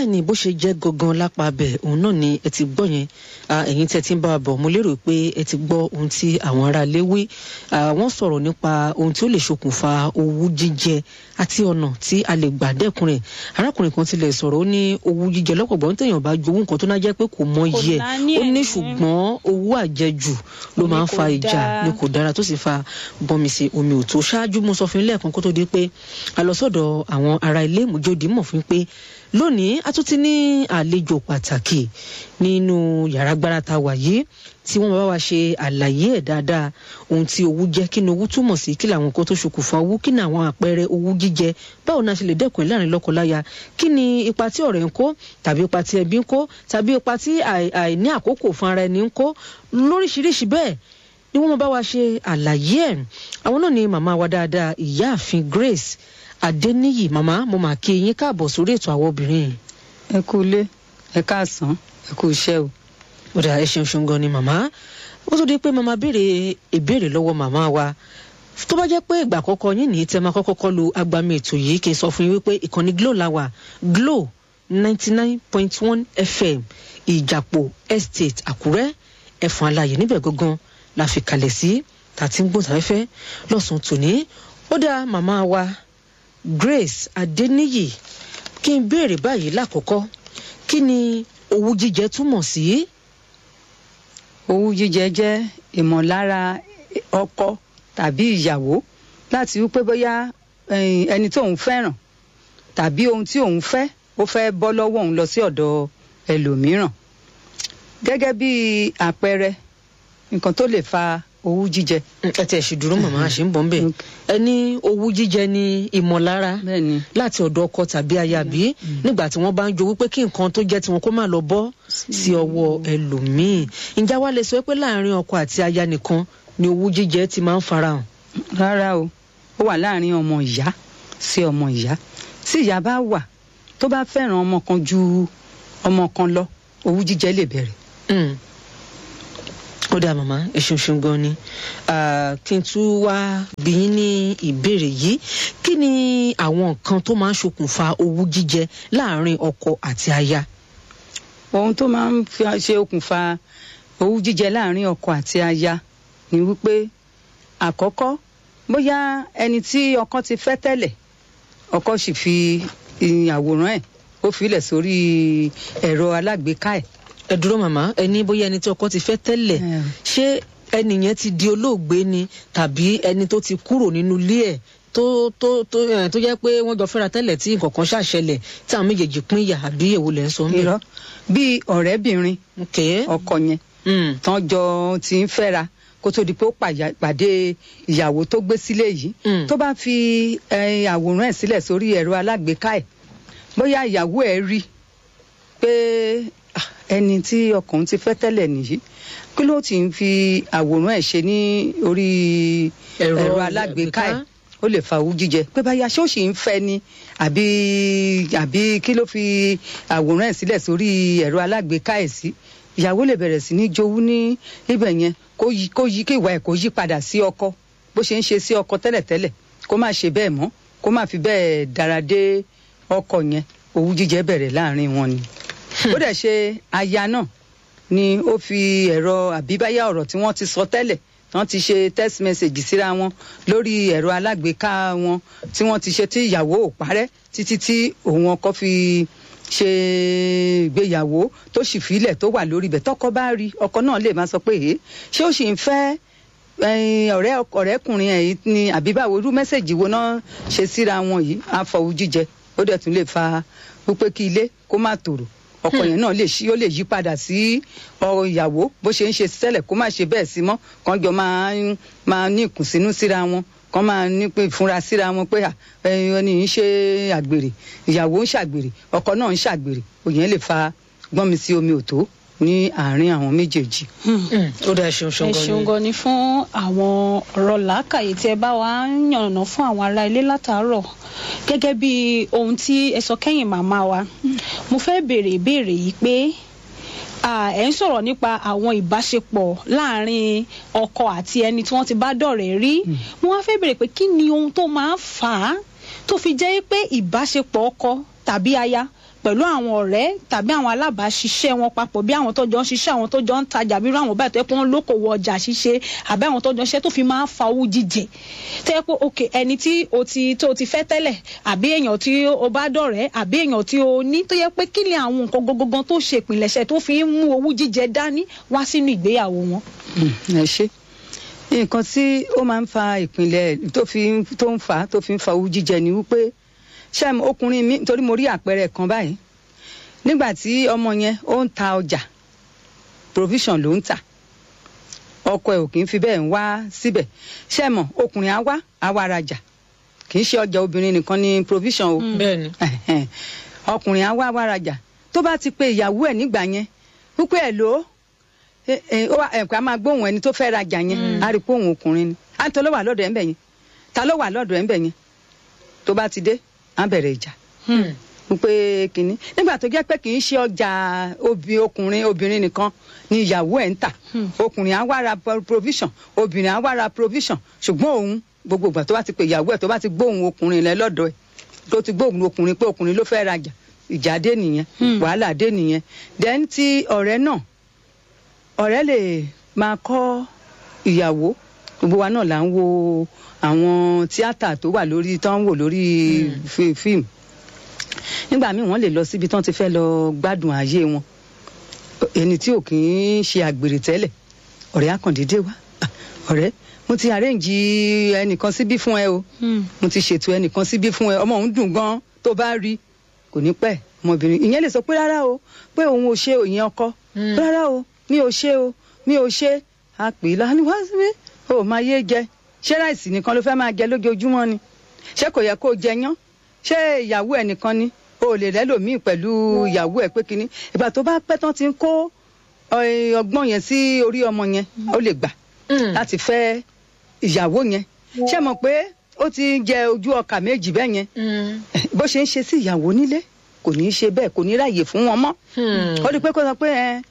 bẹ́ẹ̀ ni bó ṣe jẹ́ gangan lápá bẹ̀ òun náà ni ẹ ti gbọ́ yẹn ẹ̀yin tẹ́ ti ń bá wa bọ̀ mo lérò pé ẹ ti gbọ́ ohun tí àwọn ará ilé wí wọ́n sọ̀rọ̀ nípa ohun tí ó lè ṣokùnfà owú jíjẹ àti ọ̀nà tí a lè gbà dẹ́kun rẹ̀ arákùnrin kan tilẹ̀ sọ̀rọ̀ ó ní owú jíjẹ lọ́pọ̀gbọ́n téèyàn bá jowú nǹkan tó náà jẹ́ pé kò mọ iye ó ní ṣùgbọ́n owú àjẹjù ló máa ń fa ìjà ni kò dára tó sì fa gbọ́nmi sí omi ò tó ṣáájú mo sọ fún ilé ẹ̀kan kó tó di pé a lọ sọ́dọ̀ àwọn ará ilé ìmújódì mọ̀ fún pé lónìí a tún ti ní àlejò pàtàkì nínú yàrá gbára ta wà yìí tí wọ́n bá wa ṣe àlàyé ẹ̀ dáadáa ohun tí owú jẹ́ kí ni owú túmọ̀ sí kí làwọn nǹkan tó ṣokùnfà owú kí ni àwọn àpẹẹrẹ owú jíjẹ báwo ni a ṣe lè dẹ́kun ẹ̀ láàrin lọ́kọláya kí ni ipa tí ọ̀rẹ́ ń kó tàbí ipa tí ẹbí ń kó tàbí ipa tí àìní àkókò fún ara ẹni ń kó lóríṣiríṣi bẹ́ẹ̀ ni wọ́n bá wa ṣe àlàyé ẹ̀ àwọn náà ni màmá wa dáadáa ìyáàfin Grace Adéníyì màmá mo máa kí yín káàbọ̀ sórí ètò àwọn obìnrin. ẹ kú ilé ẹ káàsán ẹ kú iṣẹ́ o. ó dà ẹ ṣeun gan ni màmá ó tó di pé màmá béèrè ìbéèrè lọ́wọ́ màmá wa tó bá jẹ́ pé ìgbà àkọ́kọ́ yín ní tẹ́ máa kọ́kọ́ lu agbami ètò yìí kì í sọ fún yín wípé ìkànnì Glo la wà Glo 99.1 FM Ìjàpọ̀ Estate Àkúrẹ́ ẹ̀fọn aláyè níbẹ̀ gangan la fi kalẹ̀ sí tàti ń gbóǹsàfẹ́fẹ́ lọ́sàn-án tòní ó dá màmá wa Grace Adéníyì kí n béèrè báyìí lákọ̀ọ́kọ́ kí ni owú jíjẹ túmọ̀ sí? owú jíjẹ jẹ́ ìmọ̀lára ọkọ tàbí ìyàwó láti wípé bóyá ẹni tí òun fẹ́ràn tàbí ohun tí òun fẹ́ ó fẹ́ bọ́ lọ́wọ́ òun lọ sí ọ̀dọ̀ ẹlòmíràn gẹ́gẹ́ bí àpẹẹrẹ nǹkan tó lè fa owú jíjẹ. ẹ tẹ̀ ṣì dúró màmá àṣì ń bọ̀ ń bẹ̀ ẹni owú jíjẹ ni ìmọ̀lára láti ọ̀dọ̀ ọkọ tàbí aya bí nígbà tí wọ́n bá ń jowú pé kí nǹkan tó jẹ́ tiwọn kó má lọ bọ́ sí ọwọ́ ẹlòmíì ǹjẹ́ wàá lè sọ pé láàrin ọkọ àti aya nìkan ni owú jíjẹ ti máa ń farahàn? rárá o ó wà láàrin ọmọ ìyá sí ọmọ ìyá tí ìyá bá wà tó bá fẹ́ràn ọmọ kan ju ọmọ kan lọ owú jíjẹ lè bẹ̀rẹ̀. ó dáa màmá ẹ ṣeun gan ni kí n tún wá bí yín ní ìbéèrè yìí kí ni àwọn nǹkan tó máa ń ṣokùnfà owú jíjẹ láàrin ọkọ àti aya? ohun tó máa ń ṣe okùnfà owú jíjẹ láàrin ọkọ àti aya ni wípé àkọ́kọ́ bóyá ẹni tí ọkọ ti fẹ́ tẹ́lẹ̀ ọkọ sì fi àwòrán ẹ̀ ó filẹ̀ sórí ẹ̀rọ alágbèéká ẹ̀. ẹ dúró màmá ẹni bóyá ẹni tí ọkọ ti fẹ́ tẹ́lẹ̀ ṣé ẹni yẹn ti di olóògbé ni tàbí ẹni tó ti kúrò nínú ilé ẹ̀ tó jẹ́ pé wọ́n jọ fẹ́ra tẹ́lẹ̀ tí nǹkan kan ṣàṣẹlẹ̀ tí àwọn méjèèjì pín ìyà àbí èwo lẹ́ ń sọ ń bẹ̀? bí ọ̀rẹ́bìnrin ọkọ yẹn tán jọ ti ń fẹ́ra kó tó di pé ó pàdé ìyàwó tó gbé sílé yìí tó bá fi àwòrán ẹ̀ sílẹ̀ sórí ẹ̀rọ alágbèéká ẹ̀ bóyá ìyàwó ẹ̀ rí pé ẹni tí ọkùnrin ti fẹ́ tẹ́lẹ̀ nìyí kí ló ti ń fi àwòrán ẹ̀ ṣe ní orí ẹ̀rọ alágbèéká ẹ̀ ó lè fa owú jíjẹ pé báyà ṣé ó sì ń fẹ́ ni àbí kí ló fi àwòrán ẹ̀ sílẹ̀ sórí ẹ̀rọ alágbèéká ẹ̀ sí ìyàwó lè bẹ̀rẹ̀ sí ní jowú ní ibẹ̀ yẹn kó yí kí ìwà ẹ̀ kó yí padà sí ọkọ bó ṣe ń ṣe sí ọkọ tẹ́lẹ̀tẹ́lẹ̀ kó má ṣe bẹ́ẹ̀ mọ́ kó má fi bẹ́ẹ̀ dára dé ọkọ yẹn owú jíjẹ bẹ̀rẹ̀ láàrin wọn ni. ó dẹ̀ ṣe aya náà ni ó fi ẹ̀rọ àbíbáyá ọ̀rọ̀ tí wọ́n ti sọ tẹ́lẹ̀ wọ́n ti ṣe text message síra wọn lórí ẹ̀rọ alágbèéká wọn tí wọ́n ti ṣe tí ìyàwó ò parẹ́ títí tí òun ọkọ fi ṣe ìgbéyàwó tó sì filẹ̀ tó wà lórí ibẹ̀ tọkọ bá rí ọkọ náà lè máa sọ pé ṣé ó sì ń fẹ́ ọ̀rẹ́kùnrin ẹ̀ ni àbí báwo irú mẹ́sẹ̀jì wo náà ṣe síra wọn yìí á fọ owú jíjẹ ó dẹ̀ tún lè fa wípé kí ilé kó má tòrò ọkọ yẹn náà ó lè yí padà sí ìyàwó bó ṣe ń ṣe tẹ́lẹ̀ kó má ṣe bẹ́ẹ̀ sí mọ́ kàn jọ máa ní ìkùnsínú síra wọn kàn máa ní pé ìfúnra síra wọn pé ẹni ń ṣe àgbèrè ìyàwó ń ṣàgbèrè ọkọ náà ń ṣàgbèrè òyìn lè fa gbọ́nmi sí omi òtó ní àárín àwọn méjèèjì. ó dá ṣeun gan ni fún àwọn ọ̀rọ̀ làákàyè tí ẹ bá wa ń yànnà fún àwọn ará ilé látàárọ̀ gẹ́gẹ́ bí ohun tí ẹ sọ kẹ́yìn màmá wa mo fẹ́ béèrè ìbéèrè yìí pé ẹ ń sọ̀rọ̀ nípa àwọn ìbáṣepọ̀ láàrin ọkọ àti ẹni tí wọ́n ti bá dọ̀rẹ́ rí mo wá fẹ́ béèrè pé kí ni ohun tó máa ń fà á tó fi jẹ́ pé ìbáṣepọ̀ ọkọ tàbí aya pẹ̀lú àwọn ọ̀rẹ́ tàbí àwọn alábàáṣiṣẹ́ wọn papọ̀ bí àwọn tó jọ ń ṣiṣẹ́ àwọn tó jọ ń tajà bí irú àwọn báyìí tó yẹ pé wọ́n lókòwò ọjà ṣíṣe àbí àwọn tó jọ ń ṣe tó fi máa ń fa owú jíjẹ tó yẹ pé ok ẹni tí o ti fẹ́ tẹ́lẹ̀ àbí èèyàn tí o bá dọ̀rẹ́ àbí èèyàn tí o ní tó yẹ pé kí ni àwọn nǹkan gangan tó ṣe ìpìlẹ̀ṣẹ̀ tó fi ń mú owú jíjẹ dání wá sínú ìgbéyàwó wọn. ẹ ṣe nǹkan tí ó máa ń fa ìpìlẹ̀ tó fi ń fa owú jíjẹ ni wípé ṣẹ́m ọkùnrin mi nítorí mo rí àpẹẹrẹ kan báyìí nígbà tí ọmọ yẹn ó ń ta ọjà provision ló ń tà ọkọ ẹ̀ ò kì í fi bẹ́ẹ̀ ń wá síbẹ̀ ṣẹ́mọ̀ ọkùnrin á wá rajà kì í ṣe ọjà obìnrin nìkan ni provision o bẹ́ẹ̀ni ọkùnrin á wá rajà tó bá ti pe ìyàwó ẹ̀ nígbà yẹn wípé ẹ̀ lò ó ẹ̀ka máa gbóhùn ẹni tó fẹ́ rajà yẹn á rí pé òun ọkùnrin ni á tó ló wà lọ́dọ̀ ẹ̀ ń bẹ̀ yẹn ta ló wà lọ́dọ̀ ẹ̀ ń bẹ̀ yẹn tó bá ti dé á bẹ̀rẹ̀ ìjà wípé kínní nígbà tó jẹ́ pé kì í ṣe ọjà obìnrin nìkan ni ìyàwó ẹ̀ ń tà ọkùnrin á wá ra provision obìnrin á wá ra provision ṣùgbọ́n òun gbogbo ìgbà tó bá ti pe ìyàwó ẹ̀ tó bá ti gbóhùn ọkùnrin rẹ̀ lọ́dọ̀ ẹ̀ tó ti gbóhùn ọkùnrin pé ọkùnrin ló fẹ́ rajà ìjà dé nìyẹn wàhálà dé nìyẹn then ti ọ̀rẹ́ náà ọ̀rẹ́ lè máa kọ́ ìyàwó gbogbo wa náà là ń wo àwọn tíátà tó wà lórí tó ń wò lórí fíìmù nígbà míì wọ́n lè lọ síbi tán ti fẹ́ lọ gbádùn ayé wọn ẹni tí ò kì í ṣe àgbèrè tẹ́lẹ̀ ọ̀rẹ́ àkàndédé wa ọ̀rẹ́ mo ti arrange ẹnìkan síbí fún ẹ o mo ti ṣètò ẹnìkan síbí fún ẹ ọmọ òun dùn gan tó bá rí kò ní pẹ́ ọmọbìnrin ìyẹn lè sọ pé rárá o pé òun ò ṣe òyìn ọkọ rárá o mi ò ṣe o mi ò ṣe a pè é lánàá wá síbí o máa yé jẹ ṣé ráìsì nìkan ló fẹ́ máa jẹ lójoojúmọ́ ni ṣé kò yẹ kó jẹyán ṣé ìyàwó ẹ nìkan ni o lè rẹ́lòmíì pẹ̀lú ìyàwó ẹ pé kínní ìgbà tó bá pẹ́ tán ti ń kó ọgbọ́n yẹn sí orí ọmọ yẹn ó lè gbà láti fẹ́ ìyàwó yẹn ṣé mọ̀ pé ó ti jẹ ojú ọkà méjì bẹ́ẹ̀ yẹn bó ṣe ń ṣe sí ìyàwó nílé kò ní í ṣe bẹ́ẹ̀ kò ní ráàyè fún wọn mọ́ ó rí pé kó sọ pé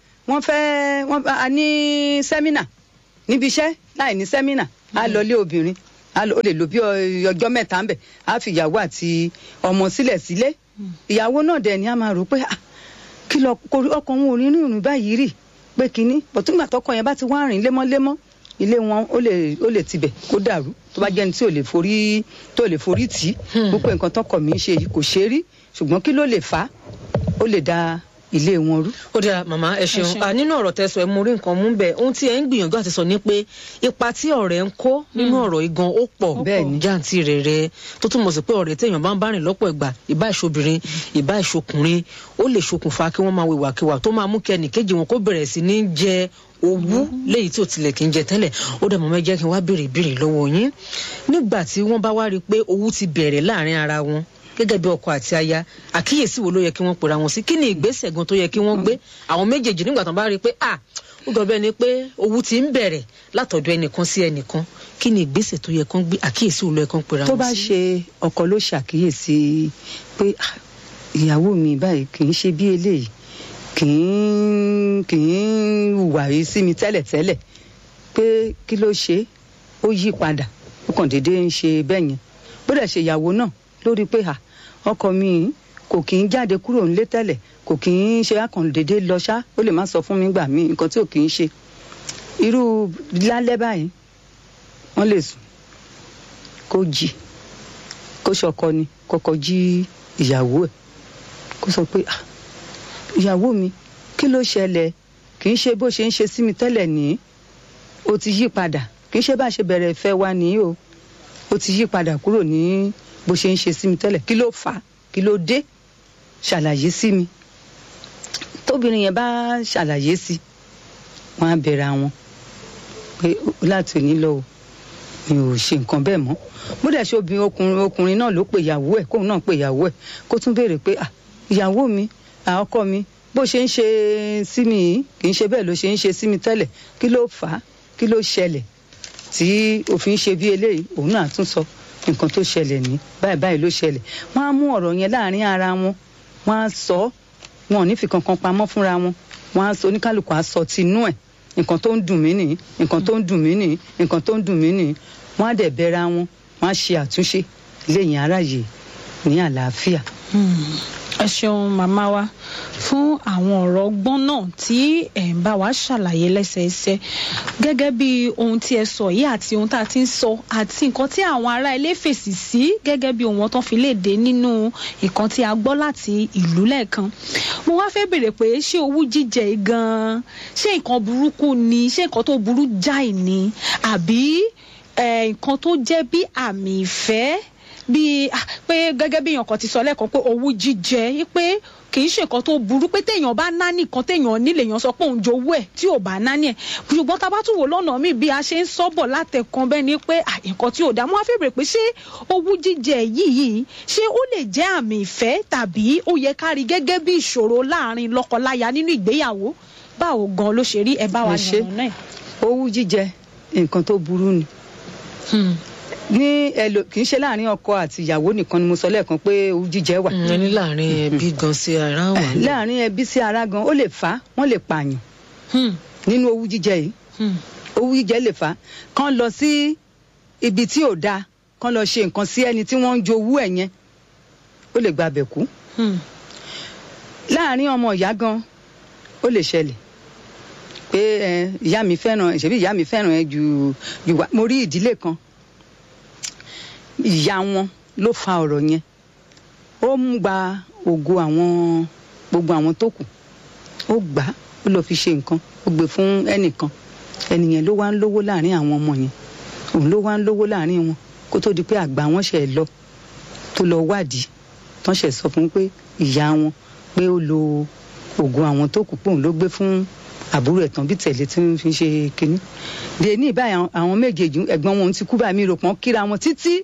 a ní sẹ́mínà níbi iṣẹ́ láì ní sẹ́mínà á lọ lé obìnrin ó lè lò bí ọjọ́ mẹ́ta ń bẹ̀ á fi ìyàwó àti ọmọ sílé ìyàwó náà dẹ̀ ni a máa rò pé kí lọ ọkọ wọn ò rí rìn báyìí rì pé kínní bọ̀túngbà tọkọ yẹn bá ti wá rìn lemọ́lemọ́ ilé wọn ó lè tibẹ̀ kó dàrú tó bá jẹ́ni tí ò lè forí tì í púpọ̀ nǹkan tọkọ mi ń ṣe yìí kò ṣe rí ṣùgbọ́n kí ló lè fà á ó lè da ilé wọn rú. ó dáa màmá ẹ ṣeun nínú ọ̀rọ̀ tẹ́sọ̀ ẹ mú rí nǹkan mú bẹ́ẹ̀ ohun tí ẹ ń gbìyànjú àti sọ ni pé ipa tí ọ̀rẹ́ ń kó nínú ọ̀rọ̀ igan ó pọ̀ jáǹtì rẹ̀ tó túmọ̀ sí pé ọ̀rẹ́ téèyàn bá ń bá rìn lọ́pọ̀ ìgbà ìbá ìṣobìnrin ìbá ìṣokùnrin ó lè ṣokùnfà kí wọ́n máa wìwàkiwà tó máa mú kí ẹnìkejì wọn kó bẹ̀rẹ̀ sí ní jẹ owú léyìí tí ò tilẹ̀ kí ń jẹ tẹ́lẹ̀ ó dẹ̀ mọ́ mẹ́jẹ́ kí n wá béèrè ìbéèrè lọ́wọ́ yín nígbà tí wọ́n bá wá rí i pé owú ti bẹ̀rẹ̀ láàrin ara wọn gẹ́gẹ́ bí ọkọ àti aya àkíyèsí wo ló yẹ kí wọ́n pera wọn sí kí ni ìgbésẹ̀ gan tó yẹ kí wọ́n gbé àwọn méjèèjì nígbà tó bá rí i pé ó gbọ́ bẹ́ẹ̀ ni pé owú ti ń bẹ̀rẹ̀ látọ̀dọ̀ ẹnìkan sí ẹnìkan kí ni ìgbésẹ̀ tó yẹ kán gbé àkíyèsí wo ló yẹ kán pera wọn sí. tó bá ṣe ọkọ ló ṣàkíyèsí pé ìyàwó mi báyìí kì í ṣe bí eléyìí kì í hùwà yìí sí mi tẹ́lẹ̀tẹ́lẹ̀ pé kí ló ṣe ó yí padà ó kàn déédéé ń ṣe bẹ́ẹ̀ yẹn bó dẹ̀ ṣe ìyàwó náà lórí pé ọkọ mi kò kì í jáde kúrò nílé tẹ́lẹ̀ kò kì í ṣe àkàndédé lọ ṣá ó lè má sọ fún mi gbà mí nǹkan tí ò kì í ṣe irú lálẹ́ báyìí wọ́n lè sùn kó jí kó ṣọkọ ni kọ́kọ́ jí ìyàwó ẹ̀ kó sọ pé ìyàwó mi kí ló ṣẹlẹ̀ kì í ṣe bó ṣe ń ṣe sí mi tẹ́lẹ̀ nìyí ó ti yí padà kì í ṣe bá ṣe bẹ̀rẹ̀ ìfẹ́ wa nìyí o ó ti yí padà kúrò ní bó ṣe ń ṣe sí mi tẹ́lẹ̀ kí ló fà á kí ló dé ṣàlàyé sí mi tóbìnrin yẹn bá ṣàlàyé sí wọn á bẹ̀rẹ̀ àwọn pé láti òní lọ mi ò ṣe nǹkan bẹ́ẹ̀ mọ́ bó dẹ̀ ṣe ọkùnrin náà ló pe ìyàwó ẹ̀ kóun náà pe ìyàwó ẹ̀ kó tún béèrè pé ìyàwó mi ọkọ mi bó ṣe ń ṣe sí mi yìí kì í ṣe bẹ́ẹ̀ ló ṣe ń ṣe sí mi tẹ́lẹ̀ kí ló fà á kí ló ṣẹlẹ̀ tí òfin ṣe bí eléyìí òun náà tún sọ nǹkan tó ṣẹlẹ̀ ní báyìí ló ṣẹlẹ̀ wọ́n á mú ọ̀rọ̀ yẹn láàrin ara wọn wọ́n á sọ wọn ò ní fi kankan pamọ́ fúnra wọn wọ́n á sọ oníkálukú á sọ tinú ẹ̀ nǹkan tó ń dùn mí nìyí nǹkan tó ń dùn mí nìyí nǹkan tó ń dùn mí nìyí wọ́n á dẹ̀ bẹ̀ra wọn wọ́n á ṣe àtúnṣe lẹ́yìn aráyè ní àlàáfíà. ẹ ṣeun màmá wa fún àwọn ọ̀rọ̀ ọgbọ́n náà tí ẹ̀ ń bá wa ṣàlàyé lẹ́sẹẹsẹ gẹ́gẹ́ bí ohun tí ẹ sọ yìí àti ohun tá a ti ń sọ àti nǹkan tí àwọn ará ilé fèsì sí gẹ́gẹ́ bí ohun wọn tán fi léde nínú nǹkan tí a gbọ́ láti ìlú lẹ́ẹ̀kan. Mo wá fẹ́ bèrè pé ṣé owú jíjẹ gan-an ṣé nǹkan burúkú ni, ṣé nǹkan tó burú jáì ni, àbí nǹkan tó jẹ́ bí àmì ìfẹ́ bí pé gẹ́gẹ́ bí èèyàn kan ti sọ lẹ́ẹ̀kan pé owú jíjẹ pé kì í ṣe nǹkan tó burú pé téèyàn bá ná nìkan téèyàn nílé èèyàn sọ pé òun jowó ẹ̀ tí ò bá ná ní ẹ̀ ṣùgbọ́n tá a bá tún wò lọ́nà míì bí a ṣe ń sọ́bọ̀ látẹ̀kan bẹ́ẹ̀ ni pé nǹkan tí ò dá mọ́ àfẹ́bẹ̀rẹ̀ pé ṣé owú jíjẹ yìí ṣé ó lè jẹ́ àmì ìfẹ́ tàbí ó yẹ ká rí gẹ́gẹ́ bí ìṣòro láàrin lọ́kọláya nínú ìgbéyàwó báwo gan ló ṣe rí ẹ bá wa yànnà náà. owú jíjẹ nǹkan tó burú ni ní kì í ṣe láàrin ọkọ àti ìyàwó nìkan ni mo sọ lẹ́ẹ̀kan pé owú jíjẹ wà. ní láàrin ẹbí gan sí ara wà. láàrin ẹbí sí ara gan ó lè fà á wọ́n lè pààyàn nínú owú jíjẹ yìí. owú jíjẹ lè fà á kán lọ sí ibi tí ò dáa kán lọ ṣe nǹkan sí ẹni tí wọ́n ń jowú ẹ̀ yẹn ó lè gba abẹ̀ kú. láàrin ọmọ ìyá gan ó lè ṣẹlẹ̀ pé ìyá mi fẹ́ràn ṣebí ìyá mi fẹ́ràn ẹ ju wá. mo rí ìdílé kan ìyá wọn ló fa ọ̀rọ̀ yẹn ó ń gba ògo gbogbo àwọn tó kù ó gbà á ó lọ fi ṣe nǹkan ó gbé fún ẹnìkan ẹnìyẹn ló wá ń lówó láàrin àwọn ọmọ yẹn òun ló wá ń lówó láàrin wọn kó tó di pé àgbà wọn ṣe lọ tó lọ wádìí tán ṣe sọ fún pé ìyá wọn pé ó lo ògo àwọn tó kù pé òun ló gbé fún àbúrò ẹ̀ tán bí tẹ̀lé tí wọ́n fi ṣe kínní. dè ní ìbáyà àwọn méjèèjì ẹ̀gbọ́n wọn ti kú báyìí mi rò pọ́n kíra wọn títí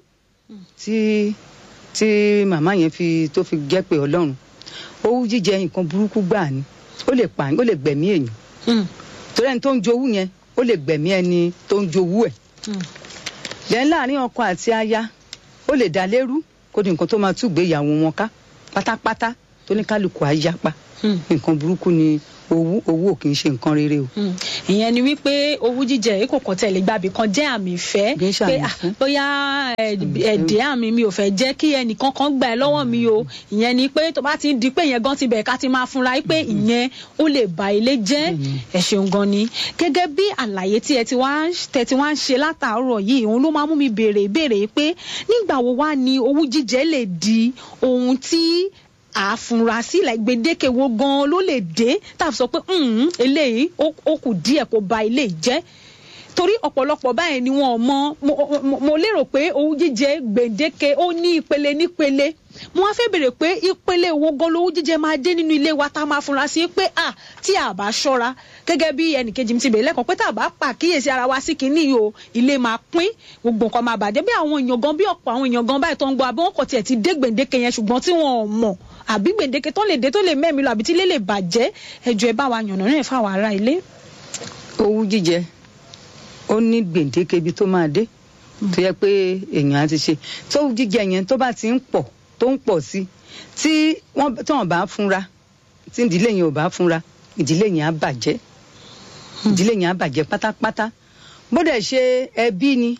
tí màmá yẹn tó fi jẹ́ pé Ọlọ́run owú jíjẹ nǹkan burúkú gbà ni ó lè pààyàn ó lè gbẹ̀mí èèyàn torí ẹni tó ń jowú yẹn ó lè gbẹ̀mí ẹni tó ń jowú ẹ̀. lẹ́yìn láàrin ọkọ àti aya ó lè dá lérú kó di nǹkan tó máa túgbé ìyàwó wọn ká pátápátá tó ní kálukú àyapa nǹkan burúkú ni owó ò kì í ṣe nǹkan rere o. ìyẹn ni wípé owú jíjẹ yìí kò kàn tẹ̀lé gbàbí kan jẹ́ àmì ìfẹ́ pé bóyá ẹ̀dẹ́ àmì mi ò fẹ́ jẹ́ kí ẹnìkan kan gbà ẹ́ lọ́wọ́ mi o ìyẹn ni pé tó bá ti ń di pé ìyẹn gan ti bẹ̀ẹ̀ ká ti máa fúnra pé ìyẹn ó lè ba ilé jẹ́. ẹ ṣeun gan ni gẹ́gẹ́ bí àlàyé tí ẹ ti wá ń ṣe látàárọ̀ yìí òun ló máa mú mi béèrè pé nígbà wo wá ni owú jíjẹ lè di ohun tí àfúnrasí gbèdéke wo gan ló lè dé tá a sọ pé eléyìí ó kù díẹ̀ kó ba ilé jẹ́ torí ọ̀pọ̀lọpọ̀ báyìí ni wọ́n mo lérò pé owú jíjẹ gbèdéke ó ní ìpele nípele mo wá fẹ́ bèrè pé ìpele wo gan lówú jíjẹ máa dé nínú ilé wa tá a máa fúnra sí pé tí a bá ṣọ́ra gẹ́gẹ́ bí ẹnìkejì mi ti bèrè lẹ́kọ̀ọ́ pé tá a bá pàkíyèsí ara wa sí kínní o ilé máa pín gbogbo nǹkan máa bàjẹ́ bí àwọn èèyàn gan bí ọ̀pọ̀ àwọn èèyàn gan báyìí tó ń gbọ́ abẹ́ wọn kò tiẹ̀ ti dé gbèdéke yẹn ṣùgbọ́n tí wọn ò mọ̀ àbí gbèdéke tó lè dé tó lè mẹ́mi lọ àbí tí ilé lè bàjẹ́ ẹjọ́ ẹ bá wa yànnà náà fáwọn ará ilé. owú jíjẹ ó ní gbèdéke ibi tó máa dé tó yẹ pé èèyàn á ti ṣe tó owú jíjẹ yẹn tó bá ti ń pọ̀ tó ń pọ̀ sí tí wọ́n bá fúnra tí ìdílé yẹn ò bá fúnra ìdílé yẹn á bàjẹ́ ìdílé yẹn á bàjẹ́ pátápátá bó dẹ̀ ṣe ẹbí ni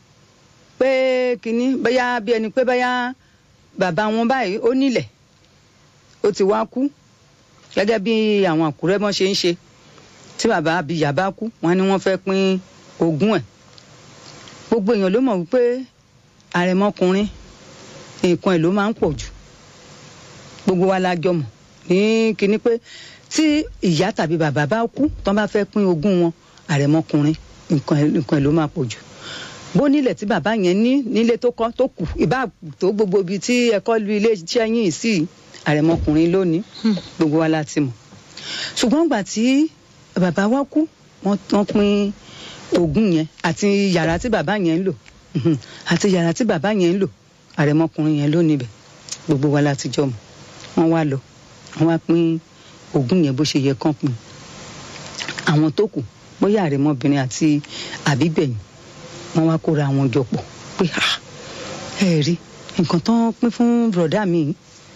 pé kínní bóyá bí ẹni pé bóyá bàbá wọn báyìí ó nílẹ̀ ó ti wá kú gẹ́gẹ́ bí àwọn Àkúrẹ́ mọ́ ṣe ń ṣe tí bàbá abiyà bá kú wọn ni wọ́n fẹ́ pín ogún ẹ̀ gbogbo èèyàn ló mọ̀ wípé àrẹ̀mọkùnrin nǹkan ẹ̀ ló máa ń pọ̀ jù gbogbo wa la jọ mọ̀ ní kinní pé tí ìyá tàbí bàbá bá kú tán bá fẹ́ pín ogún wọn àrẹ̀mọkùnrin nǹkan ẹ̀ ló máa pọ̀ jù bó nílẹ̀ tí bàbá yẹn ní nílé tó kọ́ tó kù ìbá tó gbogbo ibi tí ẹ̀kọ́ lu ilé iṣẹ́ yín sí àrẹ̀mọkùnrin lónìí gbogbo wa la ti mọ̀ ṣùgbọ́n gbà tí bàbá wa kú wọ́n pín ogún yẹn àti yàrá tí bàbá yẹn ń lò àti yàrá tí bàbá yẹn ń lò àrẹ̀mọkùnrin yẹn ló níbẹ̀ gbogbo wa la ti jọ mọ̀ wọ́n wá lọ wọ́n wá pín ogún yẹn bó ṣe yẹ kán pín àwọn tó kù bóyá àrẹ̀mọbìnrin àti àbígbẹ̀yìn wọ́n wá kóra àwọn jọ pọ̀ pé ẹ rí nǹkan tán pín fún bùrọ̀dá mi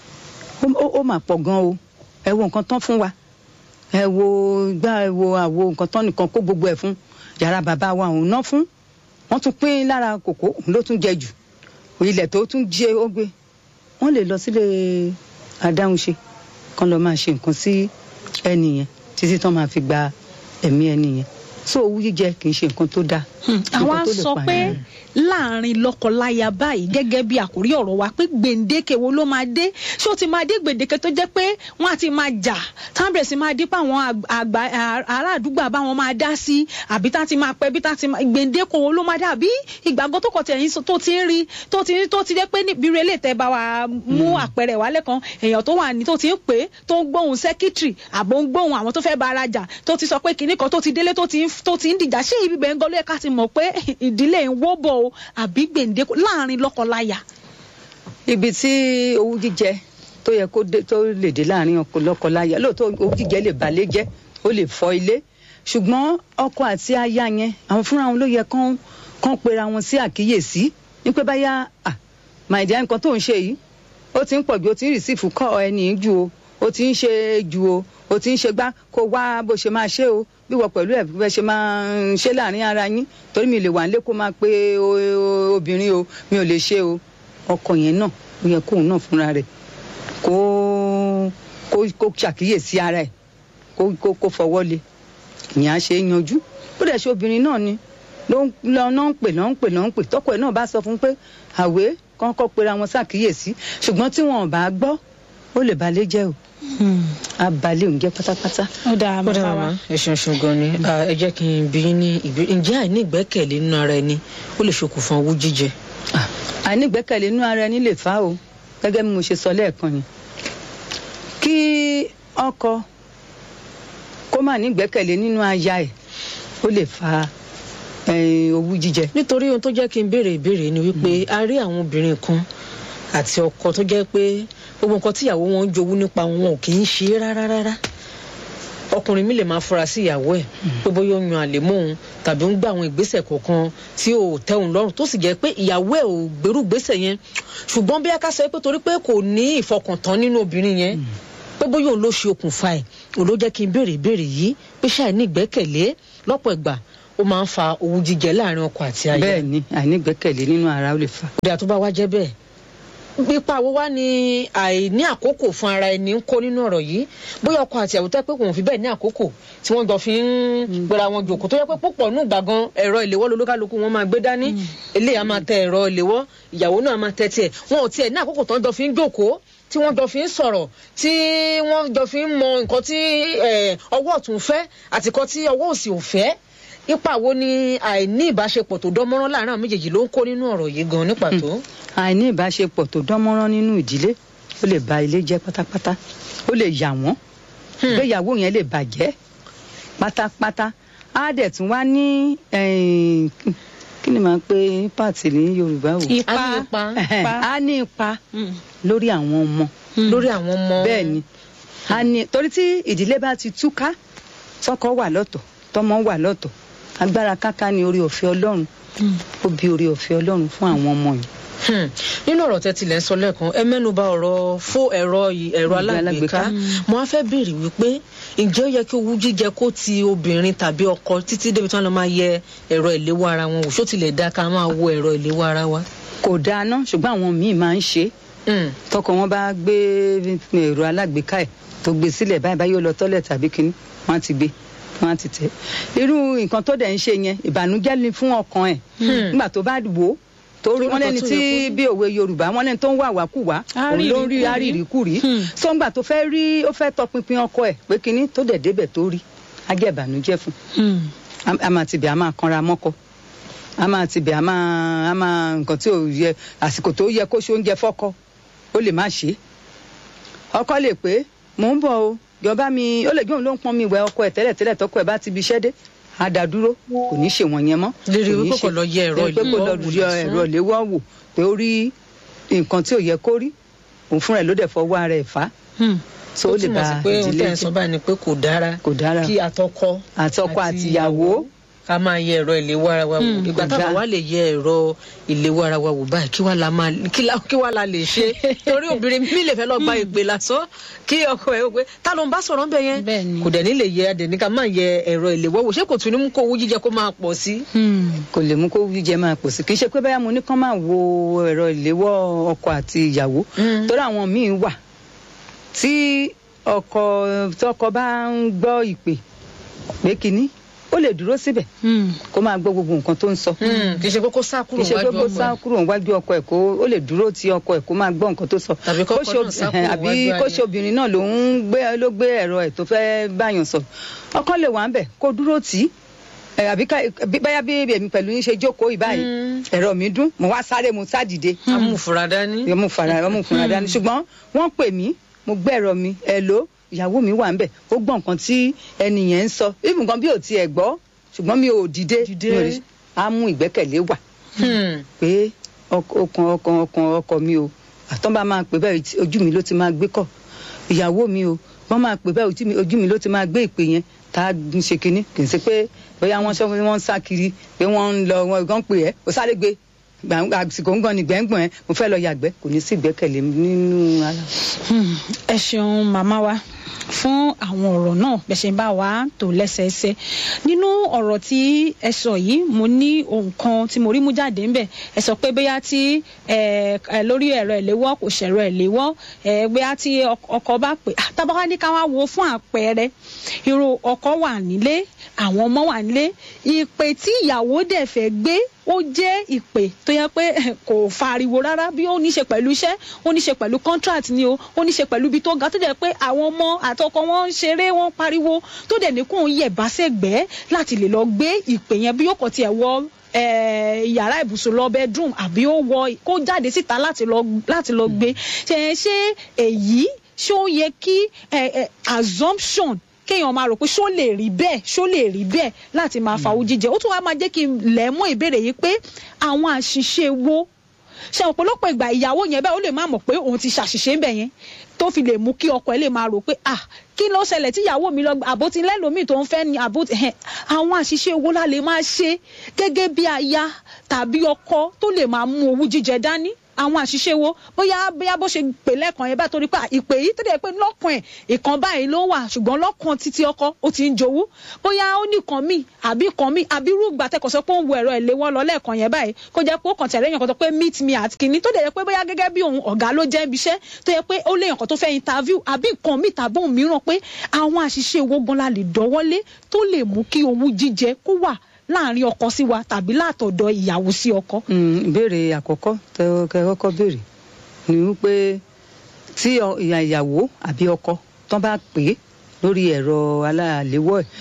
ó mà pọ̀ gan o ẹ wo nǹkan tán fún wa ẹ wo gbá ẹ wo àwo nǹkan tán nìkan kó gbogbo ẹ̀ fún yàrá bàbá wa òun ná fún wọ́n tún pín lára kòkó òun ló tún jẹ jù ilẹ̀ tó tún jẹ ó gbé wọ́n lè lọ sílé adáhunṣe kán lọ máa ṣe nǹkan sí ẹni yẹn títí tán máa fi gba ẹ̀mí ẹni yẹn so owú jíjẹ kì í ṣe nǹkan tó dáa. àwa sọ pé láàrin lọ́kọláya báyìí gẹ́gẹ́ bí àkórí ọ̀rọ̀ wa pé gbèǹdéke wo ló máa dé ṣé ó ti máa dé gbèǹdéke tó jẹ́ pé wọ́n á ti máa jà tábìlẹ̀sì máa dé pé àwọn àgbà ará àdúgbò àbáwọn máa dá sí àbí tá ti máa pẹ́ bí tá ti máa gbèǹdéke wo ló máa dé àbí ìgbàgbọ́ tó kọ̀ tẹ̀yìn tó ti ń rí tó ti dé pé níbi rẹ̀ lè tẹ́ bá wa mú àpẹẹrẹ wálé kan èèyàn tó wà ní tó ti ń pè é tó ń gbóhùn sẹ́kítírì àbò ń gbóhùn àwọn tó fẹ́ bá ara jà tó ti sọ pé kinní kan tó ti délé tó ti ń dìjà ṣé ibi bẹ́ẹ̀ ń gọ́ lóye ká ti mọ̀ pé ìdílé ń wó bọ̀ o àbí gbèǹdéke láàrin lọ́kọláya. ibi tí owú jíjẹ tó yẹ kó lè dé láàrin lọ́kọláya lóòótọ́ owú jíjẹ lè balẹ̀ jẹ́ ó lè fọ́ ilé ṣùgbọ́n ọkọ àti aya yẹn àwọn fúnra wọn ló yẹ kán pera wọn sí àkíyèsí ní pé báyà màìdíá nǹkan tó ń ṣe yìí ó ti ń pọ̀ jù ó ti ń rìsífù kọ́ ẹni jù ó ti ń ṣe jù ó ti ń ṣe gbá kó wá bó ṣe máa ṣe o bí wọ́n pẹ̀lú ẹ̀ bẹ́ẹ̀ ṣe máa ń ṣe láàrin ara yín torí mi lè wà nílé kó máa pé obìnrin o mi ò lè ṣe o ọkọ yẹn náà ó yẹ kóun náà fúnra rẹ̀ kó ṣàkíyèsí ara ẹ̀ kó fọwọ́ lé ìyẹn á ṣe é yanjú bó dẹ̀ ṣe obìnrin náà ni náà ń pè tọkọ ẹ̀ náà bá sọ fún pé àwé kọ́ńkọ́ pera wọn ṣàkíyèsí ṣùgbọ́n tí wọn ò bá gbọ́ ó lè balẹ̀ jẹ́ o abalẹ̀ oúnjẹ pátápátá. ó dáa màmá ẹ ṣeun gan ni ẹ jẹ́ kí n bi ní ìbéèrè ǹjẹ́ àìní ìgbẹ́kẹ̀lé nínú ara ẹni ó lè ṣokùnfà owú jíjẹ. àìní ìgbẹ́kẹ̀lé nínú ara ẹni lè fà á o gẹ́gẹ́ bí mo ṣe sọ lẹ́ẹ̀kan yẹn kí ọkọ kó má ní ìgbẹ́kẹ̀lé nínú aya ẹ̀ ó lè fa owú jíjẹ. nítorí ohun tó jẹ́ kí n béèrè ìbéèrè ni wípé a rí àwọn obìnrin kan àti ọkọ tó jẹ́ pé gbogbo nǹkan tíyàwó wọn ń jowú nípa wọn ò kì í ṣe rárá ọkùnrin mi lè máa fura sí ìyàwó ẹ̀ pé bóyá ó yan àlè mọ́ òun tàbí ó ń gbà àwọn ìgbésẹ̀ kọ̀ọ̀kan tí ò tẹ́ òun lọ́rùn tó sì jẹ́ pé ìyàwó ẹ̀ ò gbèrú ìgbésẹ̀ yẹn ṣùgbọ́n bí aká sọ pé torí pé kò ní ìfọkàntán nínú obìnrin yẹn pé bóyá òun ló ṣe okùnfà ẹ̀ òun ló jẹ́ kí n béèrè ìbéèrè yìí pé ṣáà ní ìgbẹ́kẹ̀lé lọ́pọ̀ ìgbà ó máa ń fa owú jíjẹ láàrin ọkọ àti aya. bẹ́ẹ̀ ni àìní ìgbẹ́kẹ̀lé nínú ara ó lè fà. ìdá tó bá wá jẹ́ bẹ́ẹ̀ pípa wo wá ní àìní àkókò fún ara ẹni ń kó nínú ọ̀rọ̀ yìí bóyá ọkọ àti ìyàwó tẹ́ pé kò fi bẹ́ẹ̀ ní àkókò tí wọ́n jọ fi ń gbéra wọn jòkó tó yẹ pé púpọ̀ nù gbàgán ẹ̀rọ ìléwọ́ lolúkálukú wọn máa gbé dání eléyà máa tẹ ẹ̀rọ ìléwọ́ ìyàwó náà máa tẹ tiẹ̀ wọn ò tiẹ̀ ní àkókò tó ń jọ fi ń jòkó tí wọ́n jọ fi ń sọ̀rọ̀ tí wọ́n jọ fi ń mọ nǹkan tí ọwọ́ ọ̀tún fẹ́ àti nǹkan tí ọwọ́ òsì ò fẹ́ ipa wo ni àìní ìbáṣepọ̀ tó dánmọ́rán láàárín àwọn méjèèjì ló ń kó nínú ọ̀rọ̀ yìí gan ní pàtó. àìní ìbáṣepọ̀ tó dánmọ́rán nínú ìdílé ó lè ba ilé jẹ́ pátápátá ó lè yà wọ́n ìgbéyàwó yẹn lè bàjẹ́ pátápátá á dẹ̀ tún wá ní kí ni màá pe pàtì ní Yorùbá o. á ní ipa lórí àwọn ọmọ. bẹ́ẹ̀ ni á ní torí tí ìdílé bá ti túká tọkọ wà lọ́tọ̀ tọmọ wà lọ́tọ̀ agbára káká ni orí ọ̀fẹ́ Ọlọ́run ó bí orí ọ̀fẹ́ Ọlọ́run fún àwọn ọmọ yìí. nínú ọ̀rọ̀ tẹ́ tilẹ̀ ń sọ lẹ́ẹ̀kan ẹ mẹ́nuba ọ̀rọ̀ fún ẹ̀rọ alágbèéká mo á fẹ́ béèrè wípé ǹjẹ́ ó yẹ kí owú jíjẹ kó ti obìnrin tàbí ọkọ títí débi tí wọ́n lọ máa yẹ ẹ̀rọ ìléwọ́ ara wọn wò ṣó tilẹ̀ dá ká máa wo ẹ̀rọ ìléwọ́ ara wa. kò dáa ná ṣùgbọ́n àwọn míì máa ń ṣe tọkọ wọn bá gbé ẹ̀rọ alágbèéká ẹ̀ tó gbé sílẹ̀ báyìí ó lọ tọ́lẹ̀ tàbí kinní wọ́n á ti gbé wọ́n á ti tẹ̀ irú nǹkan tó dẹ̀ ń ṣe yẹn ìbànújẹ́ ni fún ọkàn ẹ̀ nígbà tó bá wò ó torí wọ́n lẹ́ni tí bí òwe Yorùbá wọ́n lẹ́ni tó ń wà wákùwà òun ló ń rí àrìríkùrí sọ́ngbà tó fẹ́ rí ó fẹ́ tọpinpin ọkọ ẹ̀ pé kinní tó dẹ̀ débẹ̀ tó rí á jẹ́ ìbànújẹ́ fún a máa tibẹ̀ a máa kanra mọ́kọ a máa tibẹ̀ a máa nǹkan tí ò yẹ àsìkò tó yẹ kó ṣe oúnjẹ fọ́kọ ó lè má ṣe ọkọ lè pé mò ń bọ̀ o jọba mi ó lè gbé òun ló ń pọn mi ìwẹ ọkọ ẹ̀ tẹ́lẹ̀ tọkọ ẹ̀ bá ti bi iṣẹ́ dé á dá dúró kò ní ṣe wọ́n yẹn mọ́. lérí wípé kò lọ yẹ ẹ̀rọ ìléwọ́ wò pé ó rí nǹkan tí ò yẹ kó rí òun fúnra ẹ̀ ló dẹ̀ fọwọ́ ara ẹ̀ fà á. so ó lè ba ìdílé jẹ́. ó túmọ̀ sí pé ohun tẹ́ ẹ̀ sọ báyìí ni pé kò dára kí àtọkọ àtìyàwó ká máa yẹ ẹ̀rọ ìléwọ́ ara wa wò ìgbà táwọn wá lè yẹ ẹ̀rọ ìléwọ́ ara wa wò báyìí kí wàá la lè ṣe torí obìnrin mi lè fẹ́ lọ gba ìpè lásán kí ọkọ ẹ̀ wò pé ta ló ń bá sọ̀rọ̀ ń bẹ yẹn kò dẹ̀ ní lè yẹ adẹ̀ní ká máa yẹ ẹ̀rọ ìléwọ́ wò ṣé kò tún ní mú kó owú jíjẹ kó máa pọ̀ sí. kò lè mú kó owú jíjẹ máa pọ̀ sí kì í ṣe pé báyà mo ní kán máa wo ẹ̀rọ ìléwọ́ ọkọ àti ìyàwó torí àwọn míì wà tí tọkọ bá ń gbọ́ ìpè pé kínní ó lè dúró síbẹ̀ kó máa gbọ́ gbogbo nǹkan tó ń sọ. kì í ṣe pé kó sá kúrò níwájú ọkọ ẹ̀ ó lè dúró ti ọkọ ẹ̀ kó máa gbọ́ nǹkan tó sọ. tàbí kọ́kọ́ náà sá kúrò níwájú àbí kó ṣe obìnrin náà ló gbé ẹ̀rọ ẹ̀ tó fẹ́ báyàn sọ ọkọ lè wà ń bẹ̀ kó dúró tì í àbí báyà bí èmi pẹ̀lú yín ṣe jókòó ìbáyìí ẹ̀rọ mi dún mo wá sáré mo sá dìde. amúfura dání. ṣùgbọ́n wọ́n pè mí mo gbé ẹ̀rọ mi hello ìyàwó mi wà ń bẹ̀ ó gbọ́ nǹkan tí ẹnìyẹn ń sọ even gan bí ò tiẹ̀ gbọ́ ṣùgbọ́n mi ò dìde á mú ìgbẹ́kẹ̀lé wà pé ọkọ mi o àtọ́ bá máa pè bẹ́ẹ̀ ojú mi ló ti máa gbé kọ̀ ìyàwó mi o wọ́n máa pè bẹ́ẹ̀ ojú mi ló ti máa gbé ìpè yẹn tá a ń ṣe kinní kì í ṣe pé bóyá wọ́n ń sá kiri pé wọ́n ń lọ wọn gan pè ẹ́ ó sáré gbé àsìkò ń gan ni gbẹ̀ngbọ̀n ẹ mo fẹ́ lọ yàgbẹ́ kò ní sí ìgbẹ́kẹ̀lé nínú ara. ẹ ṣeun màmá wa fún àwọn ọ̀rọ̀ náà bẹ́ẹ̀ ṣe bá wa tó lẹ́sẹẹsẹ nínú ọ̀rọ̀ tí ẹ sọ yìí mo ní ohun kan tí mo rí mú jáde ńbẹ̀ ẹ sọ pé bóyá tí lórí ẹ̀rọ ìléwọ́ kò ṣẹ̀rọ ìléwọ́ bóyá tí ọkọ bá pè tábàwá ní ká wá wo fún àpẹẹrẹ irú ọkọ wà nílé àwọn ọmọ wà nílé ìpè tí ìyàwó dẹ̀ fẹ́ gbé ó jẹ́ ìpè tó yẹ pé kò fariwo rárá bí ó ní ṣe pẹ̀lú iṣẹ́ ó ní ṣe pẹ̀lú contract ni o ó ní ṣe pẹ̀lú ibi tó ga tó dẹ̀ pé àwọn ọmọ àtọkọ wọn ń ṣeré wọn pariwo tó dẹ̀ ní kó ń yẹ̀ bá sẹ́gbẹ̀ẹ́ láti lè lọ gbé ìpè yẹn bí yóò kọ́ tiẹ̀ wọ yàrá ibùsùn lọ bedroom àbí ó wọ kó jáde síta láti lọ gbé ṣe èyí ṣé ó yẹ kí assumption kéèyàn máa rò pé ṣó lè rí bẹ́ẹ̀ láti máa fa owó jíjẹ ó tún wá máa jẹ́ kí n lẹ̀ mọ́ ìbéèrè yìí pé àwọn àṣìṣe wo ṣe ọ̀pọ̀lọpọ̀ ìgbà ìyàwó yẹn bẹ́ẹ̀ ó lè má mọ̀ pé òun ti ṣàṣìṣe ń bẹ̀ yẹn tó fi lè mú kí ọkọ ẹ̀ lè máa rò pé kí ló ṣẹlẹ̀ tí ìyàwó mi lọ àbó ti lẹ́lòmíì tó ń fẹ́ ni àbó àwọn àṣìṣe wo la lè máa ṣe gẹ́gẹ́ bí aya tàbí ọkọ tó lè máa mú owó jíjẹ dání àwọn àṣìṣe wo bóyá bó ṣe pè lẹ́ẹ̀kan yẹn bá torí pé ìpè yìí tẹ́lẹ̀ pé lọ́kàn ẹ̀ ìkan báyìí ló wà ṣùgbọ́n lọ́kàn títí ọkọ ó ti ń jowú bóyá ó ní kan míì àbí rúgbà tẹ́kọ̀ sọ pé ó ń wo ẹ̀rọ ìléwọ́ lọ lẹ́ẹ̀kan yẹn báyìí kó jẹ́ pé ó kàn tẹ̀lé èèyàn kan tó pé meet me at kìíní tó dẹ̀ yẹ pé bóyá gẹ́gẹ́ bí òun ọ̀gá ló jẹ́ ibi iṣẹ́ tó yẹ pé ó léèyàn kan tó fẹ́ interview àbí nǹkan míì tàbí òun mìíràn pé àwọn àṣìṣe wo gan la lè dọ́wọ́lé tó lè mú kí owó jíjẹ kó wà láàrin ọkọ sí wa tàbí látọ̀dọ̀ ìyàwó sí ọkọ. ìbéèrè àkọ́kọ́ tẹ́ kọ́kọ́ béèrè ni wípé tí ìyàwó àbí ọkọ tán bá pè é lórí ẹ̀rọ aláàléwọ́ ẹ̀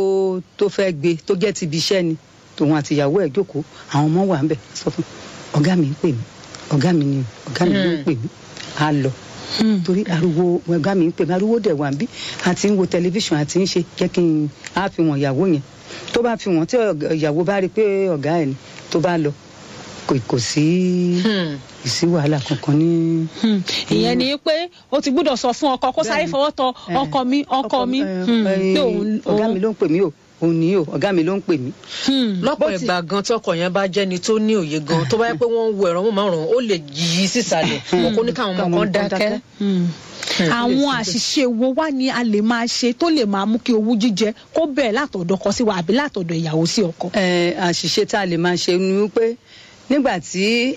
tó fẹ́ gbé tó jẹ́ ti ibi iṣẹ́ ni tòun àti ìyàwó ẹ̀ jókòó àwọn ọmọ wà ń bẹ̀ sọ fún ọ̀gá mi ń pè mí ọ̀gá mi ni ọ̀gá mi ló ń pè mí á lọ torí ariwo ọ̀gá mi ń pè mí ariwo dẹ̀ wà ń bí àti ń wo tẹlifíṣàn àti ń ṣe jẹ́ kí n á fi wọ̀n ìyàwó yẹn tó bá fi wọ́n tí ìyàwó bá rí pé ọ̀gá ẹ̀ ni tó bá lọ kò sí wàhálà kankan ní. ìyẹn ni pé ó ti gbọ́dọ̀ sọ fún ọkọ kó sáré fọwọ́ tọ ọkọ mi ọ̀gá mi ló ń pè mí o òun ni o ọ̀gá mi ló ń pè mí. lọ́pọ̀ ìgbà gan tọkọ yẹn bá jẹ́ni tó ní òye gan tó bá yẹ pé wọ́n ń wo ẹ̀rọ márùn-ún ó lè yí sísàlẹ̀ wọn kò ní káwọn ọmọ kan dákẹ́. àwọn àṣìṣe wo wá ni a lè máa ṣe tó lè máa mú kí owó jíjẹ kó bẹ̀rẹ̀ látọ̀dọ̀ ọkọ sí wa àbí látọ̀dọ̀ ìyàwó sí ọkọ. àṣìṣe tá a lè máa ṣe ni wípé nígbà tí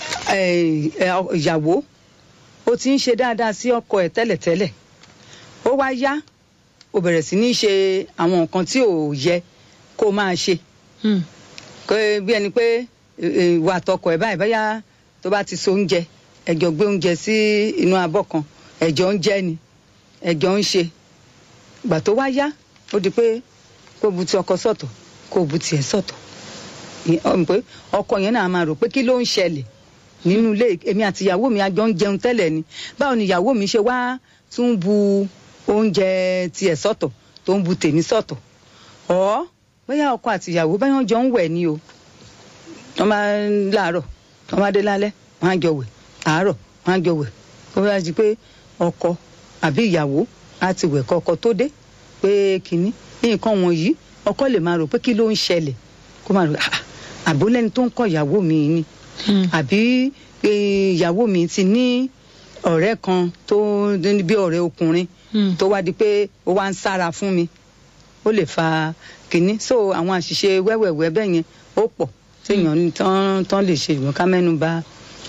ìyàwó ó ti ń ṣe dáadáa sí ọkọ ẹ̀ tẹ́lẹ̀tẹ́lẹ̀ ó wá yá ó bẹ̀rẹ̀ sí ní ṣe àwọn nǹkan tí ò yẹ kó máa ṣe bí ẹni pé ìwà àtọkọ ẹ̀ báyìí báyà tó bá ti so oúnjẹ ẹjọ gbé oúnjẹ sí inú abọ́ kan ẹjọ ń jẹ ni ẹjọ ń ṣe ìgbà tó wá yá ó di pé kó bu ti ọkọ sọ́tọ̀ kó bu tiẹ̀ sọ́tọ̀ pé ọkọ yẹn náà máa rò pé kí ló ń ṣẹlẹ̀ nínú ilé èmi àti ìyàwó mi àjọ ń jẹun tẹ́lẹ̀ ni báwo ni ìyàwó mi ṣe wá tún bu oúnjẹ tiẹ̀ sọ́tọ̀ tó ń bu tèmi sọ́tọ̀ bóyá ọkọ àti ìyàwó báyọ̀ jọ ń wẹ̀ ni o wọ́n máa ń láàárọ̀ wọ́n máa dé lálẹ́ wọ́n á jọ wẹ̀ àárọ̀ wọ́n á jọ wẹ̀ kó bá di pé ọkọ àbí ìyàwó á ti wẹ̀ kọ́ ọkọ tó dé pé kínní nǹkan wọ̀nyí ọkọ lè máa rò pé kí ló ń ṣẹlẹ̀ kó máa rò àbólẹ́ni tó ń kọ́ ìyàwó mi ni àbí ìyàwó mi ti ní ọ̀rẹ́ kan tó bí ọ̀rẹ́ ọkùnrin tó wá di pé ó wá ń sára fún mi ó lè fa kínní so àwọn àṣìṣe wẹ́wẹ̀wẹ́ bẹ́ẹ̀ yẹn ó pọ̀ téèyàn tán lè ṣe ìwọ̀n ká mẹ́nu bà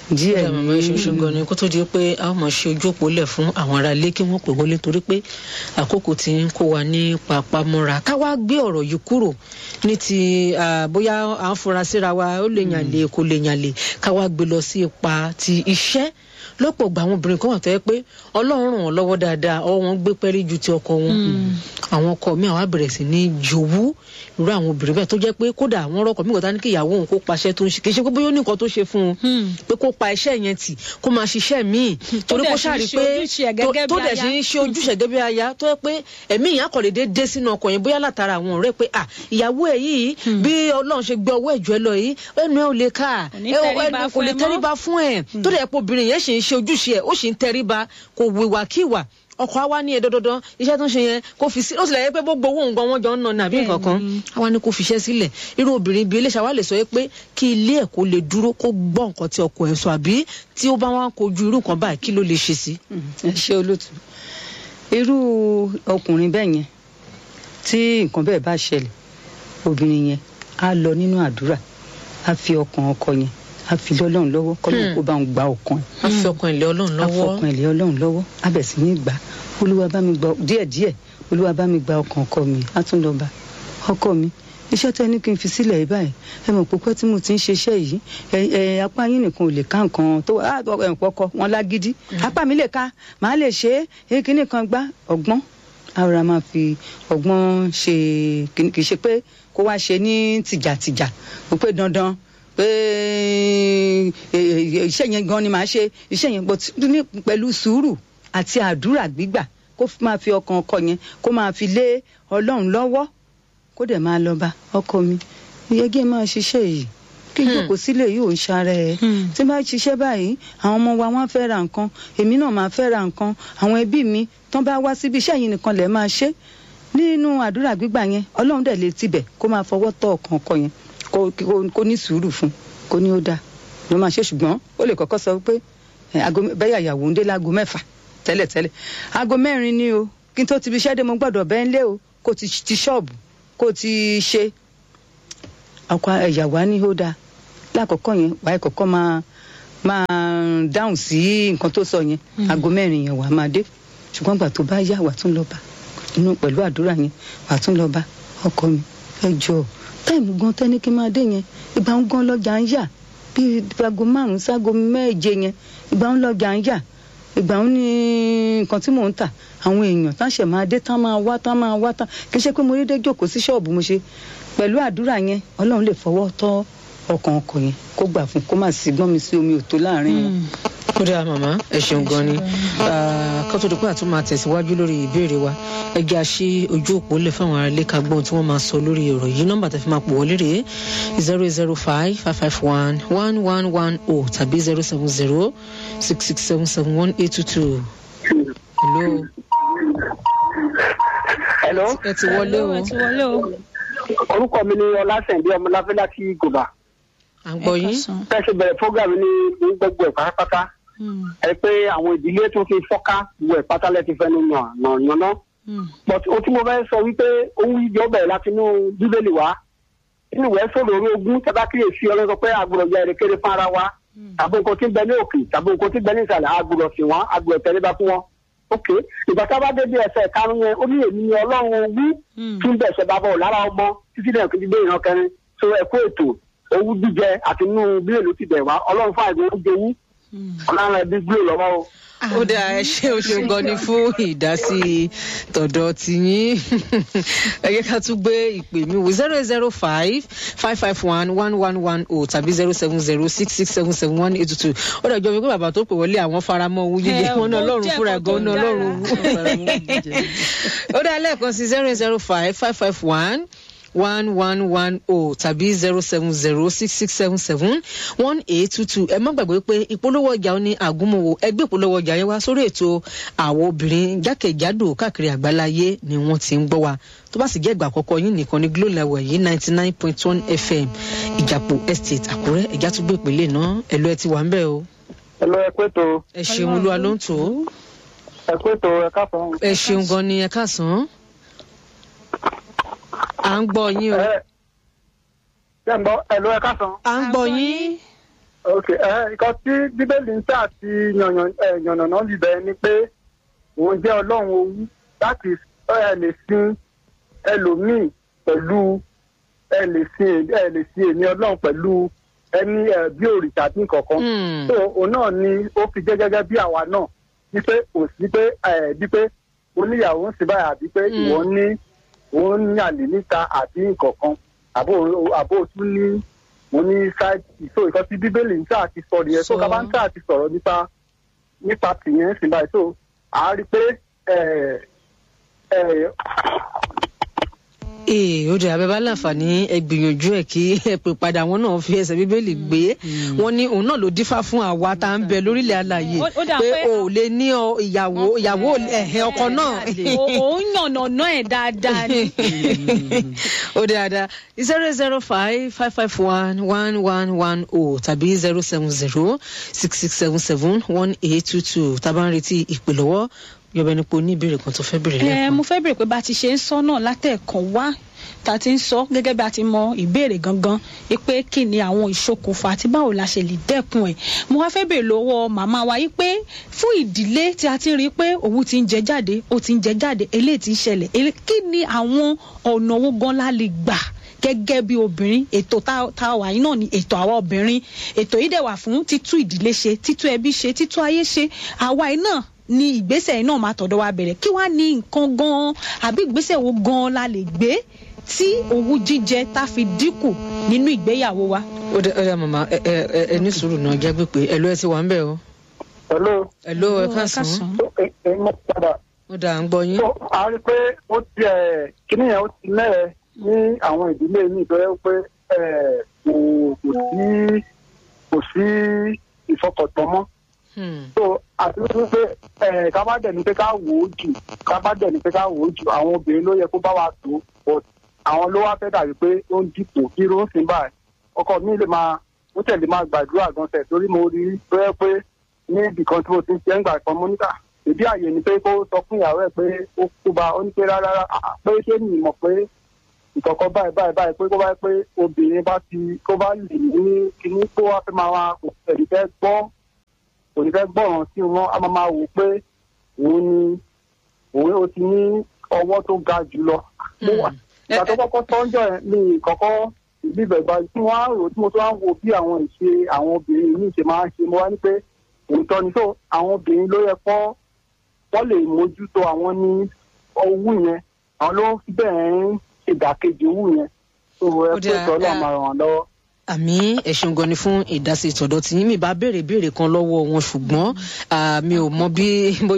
díẹ̀ ní ṣoṣogan ni kó tó di pé a máa ṣe ojú òpó lẹ̀ fún àwọn ará ilé kí wọ́n pè wọlé torí pé àkókò tí ń kó wa ní papamọ́ra ká wá gbé ọ̀rọ̀ yìí kúrò ní ti bóyá à ń fura síra wa ó lè yàn lè kó lè yàn lè ká wá gbé lọ sí ipa ti iṣẹ́ lọ́pọ̀ gba àwọn obìnrin kan wà tó yẹ pé Ọlọ́run ràn wọ́n lọ́wọ́ dáadáa ọwọ́ wọn gbé pẹ́rí ju ti ọkọ wọn àwọn ọkọ mi àwa bẹ̀rẹ̀ sí ní jowú irú àwọn obìnrin bẹ́ẹ̀ tó jẹ́ pé kódà àwọn ọkọ mi kò tá ní kí ìyàwó òun kó paṣẹ tó ń ṣe kì í ṣe pé bóyá ó ní nǹkan tó ṣe fún un pé kó pa iṣẹ́ yẹn tì kó máa ṣiṣẹ́ míì torí kó ṣàrí pé tó dẹ̀ ṣe ń ṣe ojúṣe gẹ́gẹ́ bí aya tó yẹ pé ẹ̀mí ìyá kò lè dé sínú ọkọ yẹn bóyá látara àwọn ọ̀rẹ́ pé ìyàwó ẹ̀ yìí bí Ọlọ́run ṣe gbé ọwọ́ ẹ̀jọ́ ẹ lọ yìí ẹnu ẹ ò lè ká kò lè tẹríba fún ẹ tó dẹ̀ pé obìnrin yẹn ṣe ń ṣe ojúṣe ẹ ó ṣì ń tẹríba kò wíwàkíwà ọkọ àwa ní dandan iṣẹ́ tó ń ṣe yẹn kó fi sí ó sì lè yẹ pé gbogbo owó nǹkan wọn jọ ń nà nàbí nǹkan kan àwa ní kó fiṣẹ́ sílẹ̀ irú obìnrin bíi eléṣà wa lè sọ pé kí ilé ẹ̀ kó lè dúró kó gbọ́ nǹkan tí ọkọ ẹ̀ sọ àbí tí ó bá wá kojú irú nǹkan báyìí kí ló lè ṣe sí. ẹ ṣe olóòtú irú ọkùnrin bẹ́ẹ̀ yẹn tí nǹkan bẹ́ẹ̀ bá ṣẹlẹ̀ obìnrin yẹn á lọ nínú àdúrà á fi ọkàn ọkọ yẹn a fi lé Ọlọ́run lọ́wọ́ kọ́lọ́run kó bá ń gba ọkàn ẹ̀. a fi ọkàn ilé Ọlọ́run lọ́wọ́. a fi ọkàn ilé Ọlọ́run lọ́wọ́ a bẹ̀ sí ní gbà Olúwa bá mi gba díẹ̀díẹ̀ Olúwa bá mi gba ọkàn ọkọ mi á tún lọ bá ọkọ mi iṣẹ́ tẹ́ ní kí n fi sílẹ̀ yìí báyìí ẹ mọ̀ pé pẹ́ tí mo ti ń ṣiṣẹ́ yìí apá yín nìkan ò lè ká nǹkan tó ọkọ wọn lágídí apá mi lè ká màá lè ṣe é kíní kan gbá ọgbọ́n ara máa fi ọgbọ́n ṣe kì í ṣe pé kó wá ṣe ní tìjàtìjà ó pé dandan pé iṣẹ́ yẹn gan ni màá ṣe iṣẹ́ yẹn pẹ̀lú sùúrù àti àdúrà gbígbà kó máa fi ọkàn ọkọ yẹn kó máa fi lé Ọlọ́run lọ́wọ́ kó dẹ̀ máa lọ bá ọkọ mi ìyẹ́gẹ́ máa ṣiṣẹ́ yìí kí n jókòó sílé yìí ò ń ṣàrẹ̀ ẹ̀ tí n bá ṣiṣẹ́ báyìí àwọn ọmọ wa wọ́n fẹ́ ra nǹkan èmi náà máa fẹ́ ra nǹkan àwọn ẹbí mi tán bá wá síbi iṣẹ́ yìí nìkan lẹ̀ máa ṣe nínú àdúrà gbígbà yẹn Ọlọ́run dẹ̀ lè tibẹ̀ kó máa fọwọ́ tọ́ ọkàn ọkọ yẹn kó ní sùúrù fún kó ní ó dáa ló máa ṣe ṣùgbọ́n ó lè kọ́kọ́ sọ pé bẹ́ẹ̀ ìyàwó ń dé láago 6 tẹ́lẹ̀tẹ́lẹ̀ aago 4 ni o kí n tó ti fi iṣẹ́ dé mo gbọ́dọ̀ bẹ́ẹ̀ ń lé o kó ti ṣọ́ọ̀bù kó ti ṣe ọkọ ìyàwó á ní ó dáa lákọ̀ọ́kọ́ yẹn wàá kọ́kọ́ máa dáhùn sí nǹkan tó sọ yẹn aago 4 yẹn wàá máa dé ṣùgbọ́n gbà tó bá yá wàá tún lọ bá inú pẹ̀lú àdúrà yẹn wàá tún lọ bá ọkọ mi ẹ jọ̀ọ́ táìmù gan tẹ́ni kí n máa dé yẹn ìgbà ń gan lọ́jà ń yà bíi aago 5 ságo 7 yẹn ìgbà ń lọ́jà ń yà ìgbà ń ní nǹkan tí mò ń tà àwọn èèyàn tán ṣẹ̀ máa dé tán máa wá tán kì í ṣe pé mo rí dé jókòó sí ṣọ́ọ̀bù mo ṣe pẹ̀lú àdúrà yẹn Ọlọ́run lè fọwọ́ tọ́ ọkàn ọkọ yẹn kó gbà fún kó má sí gbọ́n mi sí omi òtó láàrin wọn. ó dáa màmá ẹ ṣeun gan ni kó tó di pé àtúntò máa tẹ̀síwájú lórí ìbéèrè wa ẹ jẹ́ àṣì ojú òpó lẹ̀ fáwọn ará ilé kagbọ́n tí wọ́n máa sọ lórí ọ̀rọ̀ yìí nọ́mbà tẹ́ fi máa pò wọlé rèé 005-551-1110 tàbí 070-6677-1822. Hello. ẹ ti wọlé o. orúkọ mi ni Ọlásẹ̀ndé Ọmọláfẹ́ láti Gòbà. à ń gbọ́ yín. fẹ́ ṣe bẹ̀rẹ̀ program ní gbogbo ẹ̀ pátápátá. ẹ pé àwọn ìdílé tó fi fọ́ká gbogbo ẹ̀ pátá lẹ́ti fẹ́ nu yànnà. but o tí mo fẹ́ sọ wípé ohun ìjọ bẹ̀rẹ̀ láti inú Bíbélì wá. inú ìwé sọ̀rọ̀ orí ogún tẹ́bá kíyèsí Ọlọ́run sọ pé àgbọ̀rọ̀ jẹ́ erékeré fún ara wa. tàbí nǹkan tí ń bẹ ní òkè tàbí nǹkan tí ń bẹ ní ìsàlẹ̀ àgbọ̀rọ̀ sí wọn àgbọ̀rọ̀ tẹríba fún wọn. ok ìgbà tá a bá dé bí ẹsẹ̀ karùn-ún yẹn ó ní èmi ni Ọlọ́run wí tí ń bẹ̀ṣẹ̀ bá bọ̀ lára ọmọ títí dẹ̀ kí n gbé ìran kẹrin so ẹ̀kú ètò owó jíjẹ àti inú bílẹ̀ ló ti bẹ̀ wá Ọlọ́run fún àìgbọ́n oúnjẹ yín Ọlọ́run ẹbí gbé lọ́wọ́ o. ó dáa ẹ ṣé o ṣeun gan ni fún ìdásí tọ̀dọ̀ tiyín ẹ yẹ ká tún gbé ìpè mi wò 005-551-1110 tàbí 070-6677-1822 ó dàjọ́ mi pé bàbá tó pè wọlé àwọn faramọ́ owó jíjẹ wọn náà Ọlọ́run fúnra gan náà Ọlọ́run ó dáa lẹ́ẹ̀kan sí 005-551-1110 tàbí 070-6677-1822 ẹ má gbàgbé pé ìpolówó ọjà ní àgúnmọ̀wò ẹgbẹ́ ìpolówó ọjà yẹn wá sórí ètò àwọn obìnrin jákèjádò káàkiri àgbáláyé ni wọ́n ti ń gbọ́ wa tó bá sì jẹ́ ìgbà àkọ́kọ́ yín nìkan ní Glo level yìí 99.1 FM Ìjàpọ̀ Estate Àkúrẹ́ ẹ̀já tún gbé ìpínlẹ̀ náà ẹ̀lú ẹ ti wà ń bẹ̀ o. ẹ̀lú ẹ pé tó. ẹ ṣeun Olúwa ló ń tò ó. ẹ pé tó ẹ káàsán. ẹ ṣeun gan ni ẹ káàsán. à ń gbọ́ yín o. ẹ̀lú ẹ káàsán. à ń gbọ́ yín. ok nǹkan tí bíbélì ń tà àti yànnàná libẹ̀ ni pé òun jẹ́ ọlọ́run owú láti lè sin ẹlòmíì pẹ̀lú ẹ lè sin èmi ọlọ́run pẹ̀lú ẹni bí òrìṣà bí nǹkankan. so òun náà ni ó fi jẹ́ gẹ́gẹ́ bí àwa náà wípé kò sí pé bí pé oníyàwó ń sì báyà àbí pé ìwọ ní òun ní àlè níta àbí nǹkankan àbó tún ní mo ní ṣáìtì. so ìkan tí bíbélì ń tà ti sọ nìyẹn. so kábà ń tà ti sọ̀rọ̀ nípa tìyẹn ń sìn báyìí. so à á rí i pé ó jẹ́ abẹ́bá láǹfààní ẹ gbìyànjú ẹ̀ kí ẹ pè padà wọn náà fi ẹsẹ̀ bíbélì gbé wọn ní òun náà ló dífá fún àwa tá à ń bẹ lórílẹ̀ alàyè pé o ò lè ní ìyàwó ẹ̀hẹ́ ọkọ náà. òun yànnàná ẹ̀ dáadáa ni. ó dáadáa 005551110 tàbí 07066771822 tá a bá ń retí ìpè lọ́wọ́ yọbẹ nípo ní ìbéèrè kan tó fẹ́ béèrè lẹ́ẹ̀kan. mo fẹ́ béèrè pé bá a ti ṣe ń sọ náà látẹ̀ẹ̀kan wá tá a ti ń sọ gẹ́gẹ́ bí a ti mọ ìbéèrè gangan pé kí ni àwọn ìṣokùnfà àti báwo la ṣe lè dẹ́kun ẹ̀. mo wá fẹ́ béèrè lọ́wọ́ màmá wa yìí pé fún ìdílé tí a ti rí pé òwú ti ń jẹ jáde ó ti ń jẹ jáde eléyìí ti ń ṣẹlẹ̀ kí ni àwọn ọ̀nà owó gan la lè gbà gẹ́gẹ́ bí obìnrin ètò tá a wà yìí náà ni ètò àwa obìnrin ètò yìí dẹ̀ wà fún títú ìdílé ṣe títú ẹbí ṣe títú ayé ṣe àwa yìí náà ni ìgbésẹ̀ yìí náà máa tọ̀dọ̀ wa bẹ̀rẹ̀ kí wàá ní nǹkan gan-an àbí ìgbésẹ̀ wo gan-an la lè gbé tí owú jíjẹ tá fi dínkù nínú ìgbéyàwó wa. ó dá màmá ẹ ní sùúrù náà jẹ́ pípé ẹ̀lú ẹ ti wà ń bẹ̀ o. ẹ̀lú ẹ káàsán. ó dà ń gbọ́ yín. a rí i pé ó ti kíní yẹn ó ti mẹ́rẹ̀ ní àwọn ìdílé mi ìtọ́jú pé kò sí ìfọkàntán mọ́. so àti wípé kábàdẹ̀ ni pé ká wò ó jù àwọn obìnrin ló yẹ kó bá wa tó but àwọn ló wá fẹ́ dàbí pé ó ń dìpò kí ló ń sìn báyìí ọkọ mi lè máa ó tẹ̀lé máa gbàdúrà gan tẹ̀ torí mo rí bẹ́ẹ̀ pé ní ibì kan tí mo ti ń ṣe ń gbà kan mọ́níkà ìdí àyè ni pé kó sọ fún ìyàwó ẹ̀ pé ó kú ba ó ní pé rárá pé ṣé mi mọ̀ pé ìkọ̀kọ̀ báyìí pé kó bá pé obìnrin bá ti kó bá lè ní kíní kó wá fẹ́ máa wá kò fẹ́ gbọ́ràn sí wọn a máa wò pé òun ó ti ní ọwọ́ tó ga jù lọ. ìgbà tó kọ́kọ́ tọ́jọ́ ẹ̀ ní ìkọ̀kọ́ ìbíbẹ̀ gba tí wọ́n á rò tí mo tó wá ń wo bí àwọn ìṣe àwọn obìnrin ní ìṣe máa ń ṣe mo wá ní pé òótọ́ ni tó àwọn obìnrin ló yẹ kọ́ wọ́n lè mójútó àwọn ní owó yẹn àwọn ló fi bẹ́ẹ̀ ń ṣèdàkejì owó yẹn tó ẹ pé tọ́lọ́ máa ràn wọ́n lọ́wọ́. àmì ẹ̀sùn gan ni fún ìdásí ìtọ̀dọ̀ tí mi bá béèrè kan lọ́wọ́ wọn ṣùgbọ́n mi ò mọ bí